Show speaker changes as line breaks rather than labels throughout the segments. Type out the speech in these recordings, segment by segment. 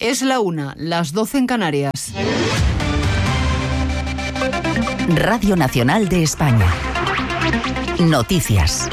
Es la 1, las 12 en Canarias.
Radio Nacional de España. Noticias.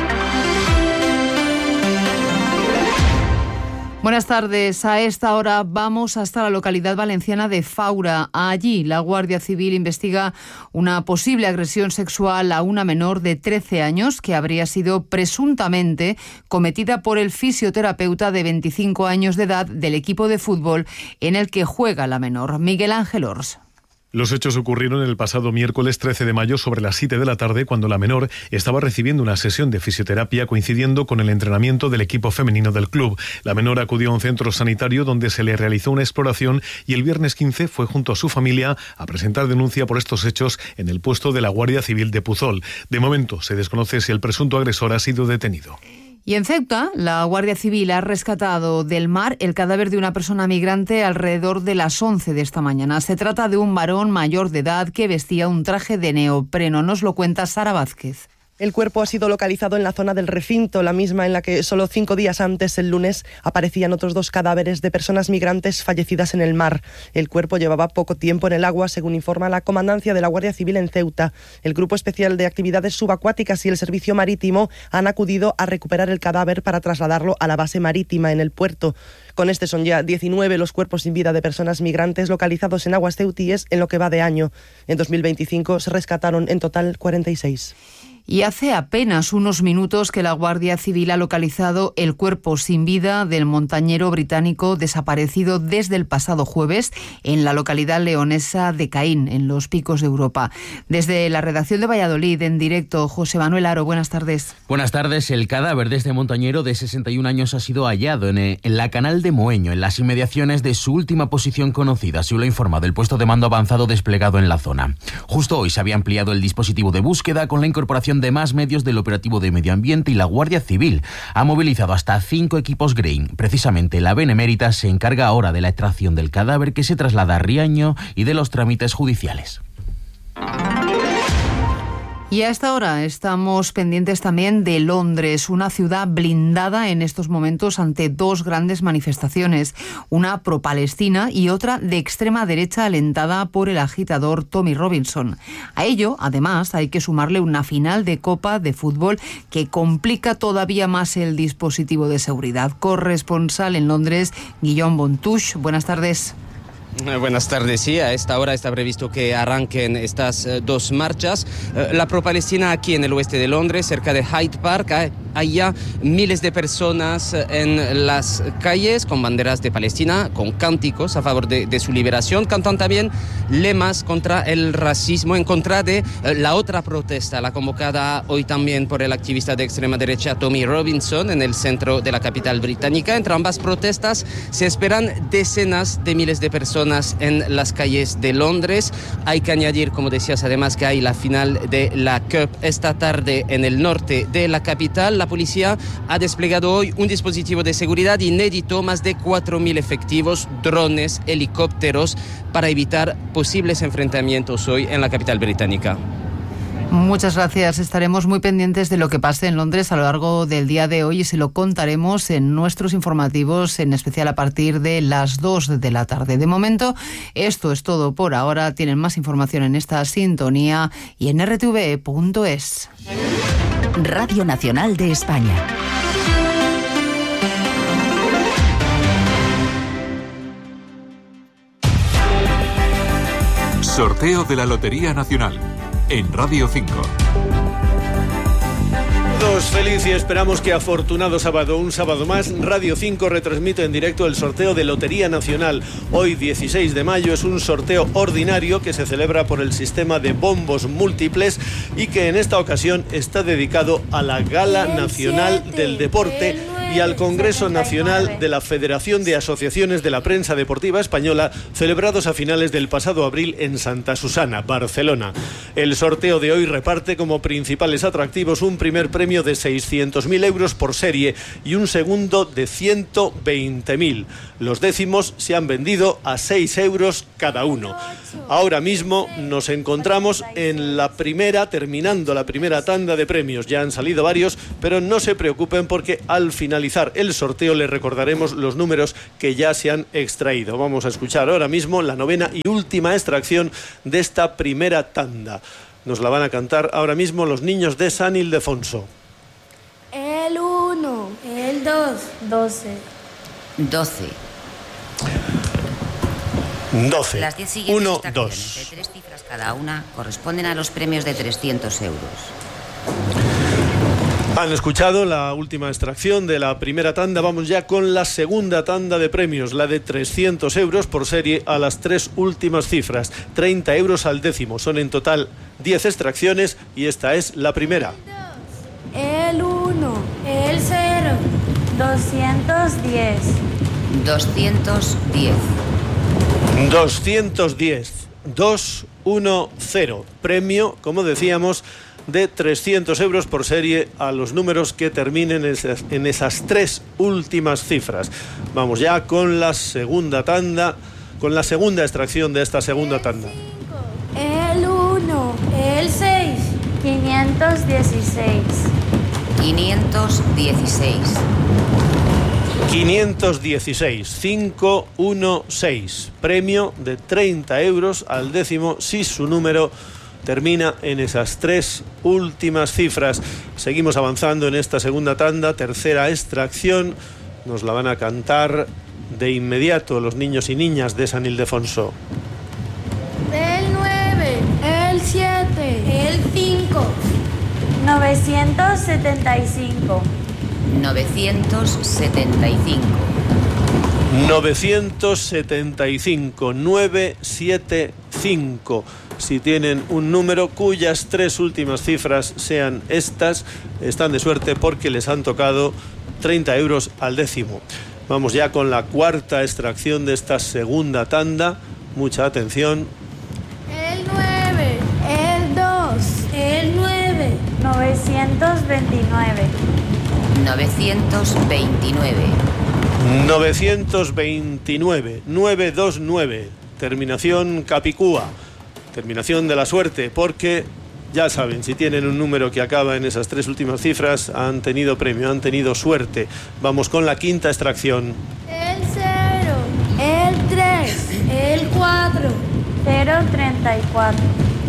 Buenas tardes. A esta hora vamos hasta la localidad valenciana de Faura. Allí la Guardia Civil investiga una posible agresión sexual a una menor de 13 años que habría sido presuntamente cometida por el fisioterapeuta de 25 años de edad del equipo de fútbol en el que juega la menor, Miguel Ángel Ors.
Los hechos ocurrieron el pasado miércoles 13 de mayo sobre las 7 de la tarde, cuando la menor estaba recibiendo una sesión de fisioterapia coincidiendo con el entrenamiento del equipo femenino del club. La menor acudió a un centro sanitario donde se le realizó una exploración y el viernes 15 fue junto a su familia a presentar denuncia por estos hechos en el puesto de la Guardia Civil de Puzol. De momento se desconoce si el presunto agresor ha sido detenido.
Y en Ceuta, la Guardia Civil ha rescatado del mar el cadáver de una persona migrante alrededor de las 11 de esta mañana. Se trata de un varón mayor de edad que vestía un traje de neopreno. Nos lo cuenta Sara Vázquez.
El cuerpo ha sido localizado en la zona del recinto, la misma en la que solo 5 días antes, el lunes, aparecían otros 2 cadáveres de personas migrantes fallecidas en el mar. El cuerpo llevaba poco tiempo en el agua, según informa la Comandancia de la Guardia Civil en Ceuta. El Grupo Especial de Actividades Subacuáticas y el Servicio Marítimo han acudido a recuperar el cadáver para trasladarlo a la base marítima en el puerto. Con este son ya 19 los cuerpos sin vida de personas migrantes localizados en aguas ceutíes en lo que va de año. En 2025 se rescataron en total 46.
Y hace apenas unos minutos que la Guardia Civil ha localizado el cuerpo sin vida del montañero británico desaparecido desde el pasado jueves en la localidad leonesa de Caín, en los Picos de Europa. Desde la redacción de Valladolid, en directo, José Manuel Aro, buenas tardes.
Buenas tardes. El cadáver de este montañero de 61 años ha sido hallado en la Canal de Moeño, en las inmediaciones de su última posición conocida, así lo ha informado el puesto de mando avanzado desplegado en la zona. Justo hoy se había ampliado el dispositivo de búsqueda con la incorporación de más medios del operativo de medio ambiente y la Guardia Civil ha movilizado hasta 5 equipos Green. Precisamente la Benemérita se encarga ahora de la extracción del cadáver que se traslada a Riaño y de los trámites judiciales.
Y a esta hora estamos pendientes también de Londres, una ciudad blindada en estos momentos ante 2 grandes manifestaciones, una pro-palestina y otra de extrema derecha alentada por el agitador Tommy Robinson. A ello, además, hay que sumarle una final de Copa de fútbol que complica todavía más el dispositivo de seguridad. Corresponsal en Londres, Guillaume Bontouche. Buenas tardes.
Buenas tardes. Sí, a esta hora está previsto que arranquen estas 2 marchas. La pro-palestina aquí en el oeste de Londres, cerca de Hyde Park. Hay ya miles de personas en las calles con banderas de Palestina, con cánticos a favor de su liberación. Cantan también lemas contra el racismo, en contra de la otra protesta, la convocada hoy también por el activista de extrema derecha Tommy Robinson en el centro de la capital británica. Entre ambas protestas se esperan decenas de miles de personas en las calles de Londres. Hay que añadir, como decías, además que hay la final de la Cup esta tarde en el norte de la capital. La policía ha desplegado hoy un dispositivo de seguridad inédito, más de 4.000 efectivos, drones, helicópteros, para evitar posibles enfrentamientos hoy en la capital británica.
Muchas gracias. Estaremos muy pendientes de lo que pase en Londres a lo largo del día de hoy y se lo contaremos en nuestros informativos, en especial a partir de las 2 de la tarde. De momento, esto es todo por ahora. Tienen más información en esta sintonía y en rtve.es.
Radio Nacional de España.
Sorteo de la Lotería Nacional en Radio 5.
Feliz y esperamos que afortunado sábado, un sábado más, Radio 5 retransmite en directo el sorteo de Lotería Nacional. Hoy, 16 de mayo, es un sorteo ordinario que se celebra por el sistema de bombos múltiples y que en esta ocasión está dedicado a la Gala Nacional del Deporte y al Congreso Nacional de la Federación de Asociaciones de la Prensa Deportiva Española, celebrados a finales del pasado abril en Santa Susana, Barcelona. El sorteo de hoy reparte como principales atractivos un primer premio de 600.000 euros por serie y un segundo de 120.000. Los décimos se han vendido a 6 euros cada uno. Ahora mismo nos encontramos en terminando la primera tanda de premios. Ya han salido varios, pero no se preocupen porque al finalizar finalizar el sorteo le recordaremos los números que ya se han extraído. Vamos a escuchar ahora mismo la novena y última extracción de esta primera tanda. Nos la van a cantar ahora mismo los niños de San Ildefonso.
El 1, el 2, 12.
12. Las 10 siguientes
1,
extracciones
2.
de 3 cifras cada una corresponden a los premios de 300 euros.
Han escuchado la última extracción de la primera tanda. Vamos ya con la segunda tanda de premios, la de 300 euros por serie a las 3 últimas cifras, 30 euros al décimo. Son en total 10 extracciones y esta es la primera.
El 1, el 0, 210.
210.
210. 210. Premio, como decíamos, de 300 euros por serie a los números que terminen en esas 3 últimas cifras. Vamos ya con la segunda tanda, con la segunda extracción de esta segunda tanda.
El 1, el 6, 516.
516.
516. 516. Premio de 30 euros al décimo si su número termina en esas 3 últimas cifras. Seguimos avanzando en esta segunda tanda, tercera extracción. Nos la van a cantar de inmediato los niños y niñas de San Ildefonso.
El 9, el 7, el 5. 975.
975.
975. 975. Si tienen un número cuyas 3 últimas cifras sean estas, están de suerte porque les han tocado 30 euros al décimo. Vamos ya con la cuarta extracción de esta segunda tanda. Mucha atención.
El 9, el 2, el 9. 929.
929.
929. 929. Terminación Capicúa. Terminación de la suerte, porque ya saben, si tienen un número que acaba en esas 3 últimas cifras, han tenido premio, han tenido suerte. Vamos con la quinta extracción.
El 0, el 3, el 4. 034.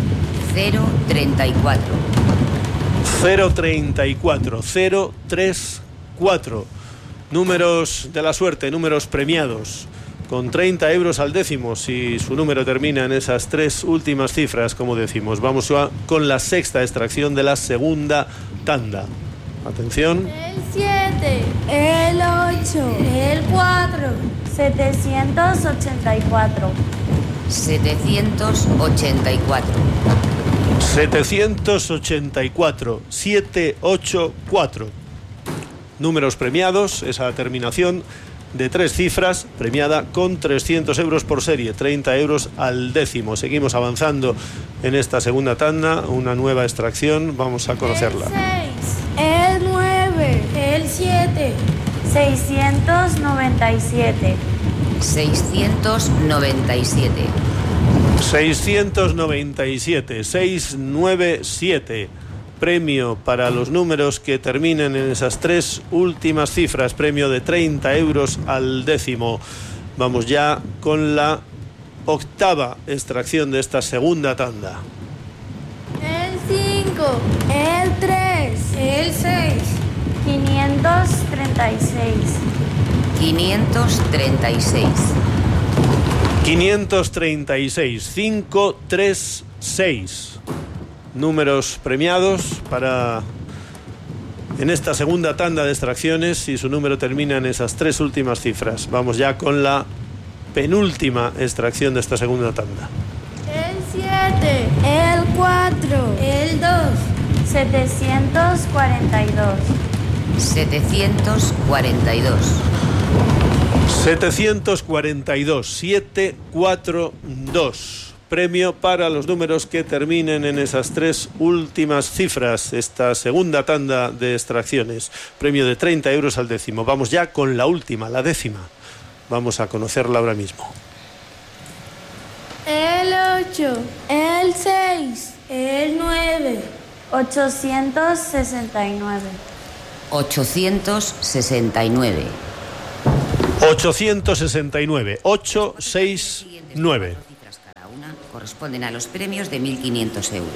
034.
034. 034. Números de la suerte, números premiados. Con 30 euros al décimo, si su número termina en esas 3 últimas cifras, como decimos. Vamos con la sexta extracción de la segunda tanda. Atención.
El 7, el 8, el 4. 784.
784.
784. 784. Números premiados, esa terminación de 3 cifras, premiada con 300 euros por serie, 30 euros al décimo. Seguimos avanzando en esta segunda tanda, una nueva extracción, vamos a conocerla.
El 6, el 9, el 7. 697.
697.
697. 697. Premio para los números que terminen en esas 3 últimas cifras, premio de 30 euros al décimo. Vamos ya con la octava extracción de esta segunda tanda.
El 5, el 3, el 6. 536.
536.
536. 536. Números premiados para en esta segunda tanda de extracciones si su número termina en esas 3 últimas cifras. Vamos ya con la penúltima extracción de esta segunda tanda.
El 7, el 4, el 2. 742.
742.
742. 742. Premio para los números que terminen en esas 3 últimas cifras, esta segunda tanda de extracciones. Premio de 30 euros al décimo. Vamos ya con la última, la décima. Vamos a conocerla ahora mismo.
El 8, el 6, el 9. 869.
869.
869. 869.
Cada una corresponden a los premios de 1.500 euros.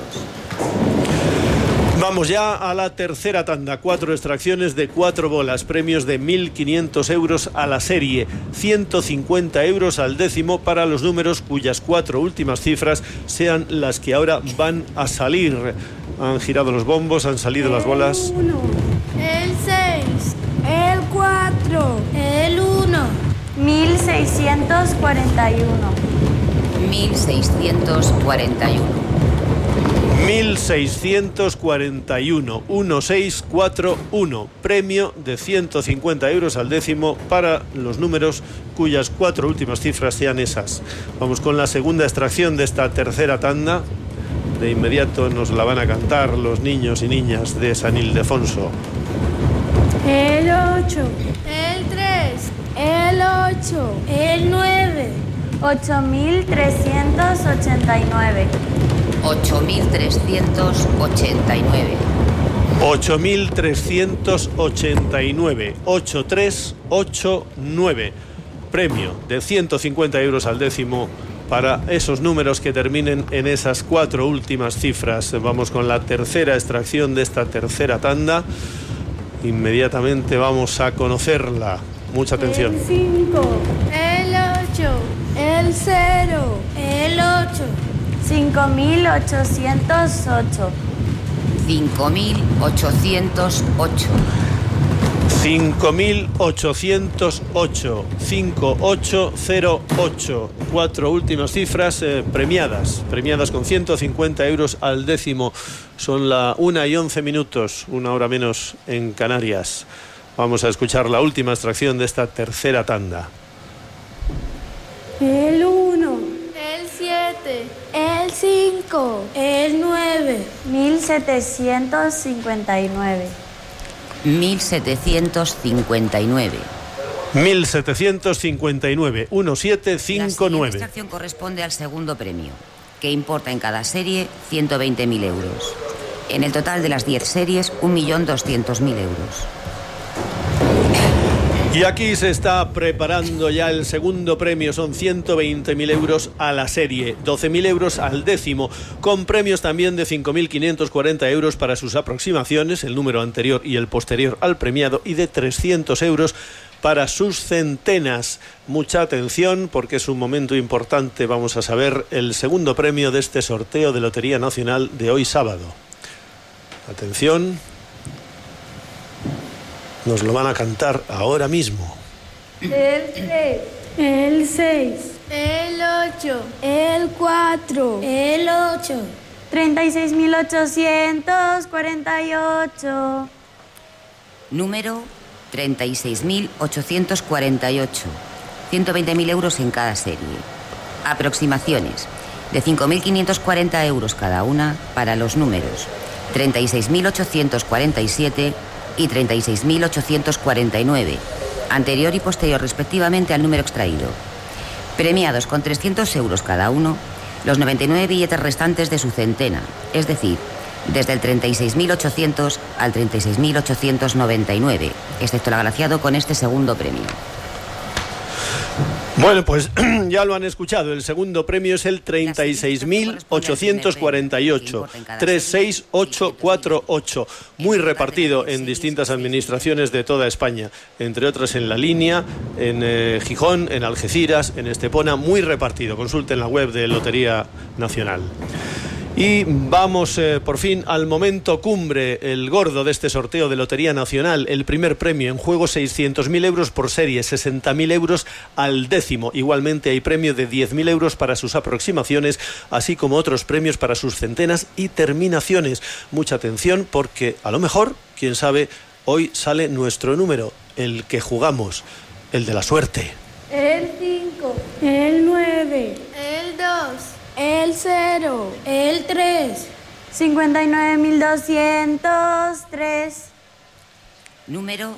Vamos ya a la tercera tanda. 4 extracciones de 4 bolas. Premios de 1.500 euros a la serie. 150 euros al décimo para los números cuyas 4 últimas cifras sean las que ahora van a salir. Han girado los bombos, han salido las bolas.
El 1, el 6, el 4, el 1.
1641.
1641.
1641. 1641. Premio de 150 euros al décimo para los números cuyas 4 últimas cifras sean esas. Vamos con la segunda extracción de esta tercera tanda. De inmediato nos la van a cantar los niños y niñas de San Ildefonso.
El 8, el 3, el 8, el 9.
8389.
8389.
8389. 8389. Premio de 150 euros al décimo para esos números que terminen en esas 4 últimas cifras. Vamos con la tercera extracción de esta tercera tanda. Inmediatamente vamos a conocerla. Mucha atención.
El 5, el 8, el 0, el 8.
5808.
5808.
5808. 5808. 4 últimas cifras premiadas con 150 euros al décimo. Son la 1:11, 1 hora menos en Canarias. Vamos a escuchar la última extracción de esta tercera tanda.
El 1, el 7, el 5, el 9.
1759.
1759.
1759. 1759.
La siguiente extracción corresponde al segundo premio, que importa en cada serie 120.000 euros. En el total de las 10 series, 1.200.000 euros.
Y aquí se está preparando ya el segundo premio. Son 120.000 euros a la serie, 12.000 euros al décimo, con premios también de 5.540 euros para sus aproximaciones, el número anterior y el posterior al premiado, y de 300 euros para sus centenas. Mucha atención, porque es un momento importante. Vamos a saber el segundo premio de este sorteo de Lotería Nacional de hoy sábado. Atención. Nos lo van a cantar ahora mismo.
El 3, el 6, el 8, el 4, el 8.
36.848.
Número 36.848. 120.000 euros en cada serie. Aproximaciones de 5.540 euros cada una para los números 36.847 y 36.849, anterior y posterior respectivamente al número extraído. Premiados con 300 euros cada uno, los 99 billetes restantes de su centena, es decir, desde el 36.800 al 36.899, excepto el agraciado con este segundo premio.
Bueno, pues ya lo han escuchado. El segundo premio es el 36.848. 36848. Muy repartido en distintas administraciones de toda España. Entre otras en La Línea, en Gijón, en Algeciras, en Estepona. Muy repartido. Consulten la web de Lotería Nacional. Y vamos por fin al momento cumbre, el gordo de este sorteo de Lotería Nacional. El primer premio en juego, 600.000 euros por serie, 60.000 euros al décimo. Igualmente hay premio de 10.000 euros para sus aproximaciones, así como otros premios para sus centenas y terminaciones. Mucha atención, porque a lo mejor, quién sabe, hoy sale nuestro número, el que jugamos, el de la suerte.
El 5, el 9, el 2, el 0, el 3.
59.203.
Número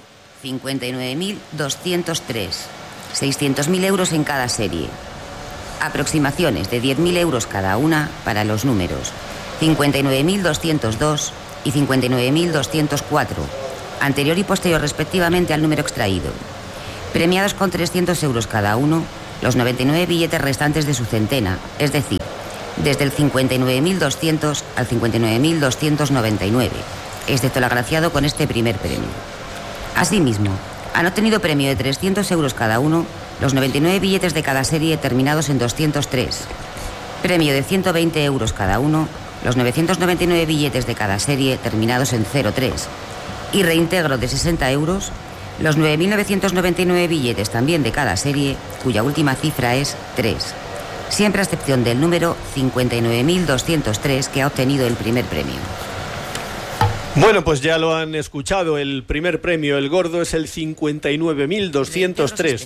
59.203. 600.000 euros en cada serie. Aproximaciones de 10.000 euros cada una para los números 59.202 y 59.204, anterior y posterior respectivamente al número extraído. Premiados con 300 euros cada uno, los 99 billetes restantes de su centena, es decir, desde el 59.200 al 59.299, excepto el agraciado con este primer premio. Asimismo, han obtenido premio de 300 euros cada uno los 99 billetes de cada serie terminados en 203, premio de 120 euros cada uno los 999 billetes de cada serie terminados en 03 y reintegro de 60 euros los 9.999 billetes también de cada serie, cuya última cifra es 3, siempre a excepción del número 59.203 que ha obtenido el primer premio.
Bueno, pues ya lo han escuchado, el primer premio, el gordo, es el 59.203,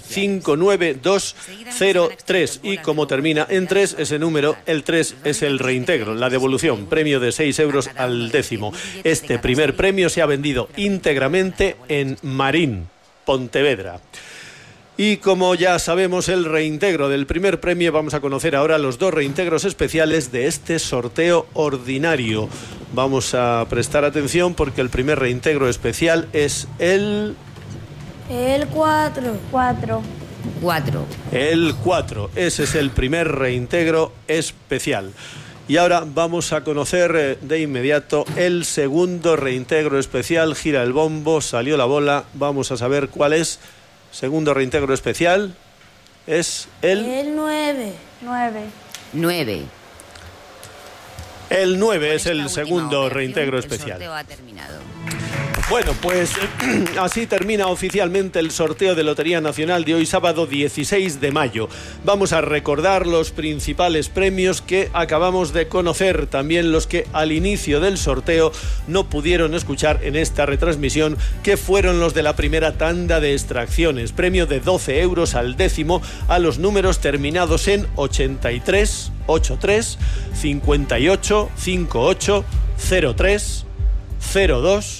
59203, y como termina en 3 ese número, el 3 es el reintegro, la devolución, premio de 6 euros al décimo. Este primer premio se ha vendido íntegramente en Marín, Pontevedra. Y como ya sabemos el reintegro del primer premio, vamos a conocer ahora los 2 reintegros especiales de este sorteo ordinario. Vamos a prestar atención porque el primer reintegro especial es el
4.
4.
El 4. Ese es el primer reintegro especial. Y ahora vamos a conocer de inmediato el segundo reintegro especial. Gira el bombo, salió la bola. Vamos a saber cuál es. Segundo reintegro especial es el
9.
El 9 es el segundo reintegro especial.
El sorteo ha terminado.
Bueno, pues así termina oficialmente el sorteo de Lotería Nacional de hoy sábado 16 de mayo. Vamos a recordar los principales premios que acabamos de conocer, también los que al inicio del sorteo no pudieron escuchar en esta retransmisión, que fueron los de la primera tanda de extracciones. Premio de 12 euros al décimo a los números terminados en 83, 83, 58, 58, 03, 02,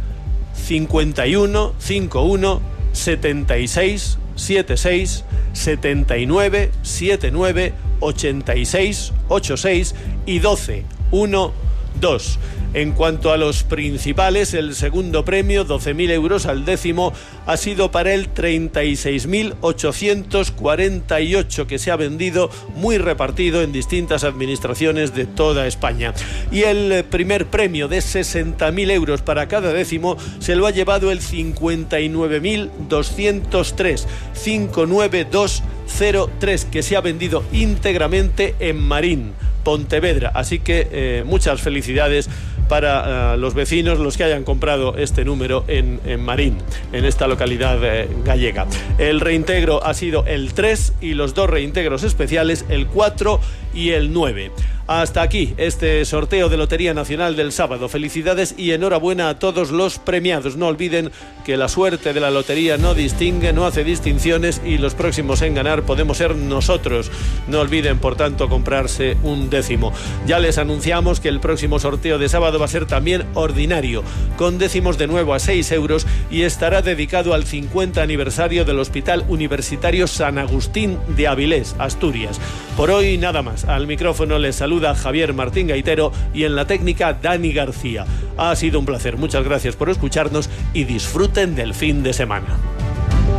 51, 51, 76, 76, 79, 79, 86, 86 y 12, 1, 2. En cuanto a los principales, el segundo premio, 12.000 euros al décimo, ha sido para el 36.848, que se ha vendido muy repartido en distintas administraciones de toda España. Y el primer premio de 60.000 euros para cada décimo se lo ha llevado el 59.203, 59203, que se ha vendido íntegramente en Marín, Pontevedra. Así que muchas felicidades para los vecinos, los que hayan comprado este número en Marín, en esta localidad gallega. El reintegro ha sido el 3 y los 2 reintegros especiales, el 4 y el 9. Hasta aquí este sorteo de Lotería Nacional del sábado. Felicidades y enhorabuena a todos los premiados. No olviden que la suerte de la lotería no distingue, no hace distinciones, y los próximos en ganar podemos ser nosotros. No olviden, por tanto, comprarse un décimo. Ya les anunciamos que el próximo sorteo de sábado va a ser también ordinario, con décimos de nuevo a 6 euros, y estará dedicado al 50 aniversario del Hospital Universitario San Agustín de Avilés, Asturias. Por hoy nada más. Al micrófono les saluda Javier Martín Gaitero y en la técnica Dani García. Ha sido un placer. Muchas gracias por escucharnos y disfruten del fin de semana.